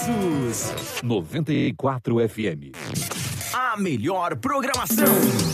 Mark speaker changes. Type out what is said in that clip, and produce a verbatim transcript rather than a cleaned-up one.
Speaker 1: sucessos.
Speaker 2: noventa e quatro F M.
Speaker 1: A melhor programação.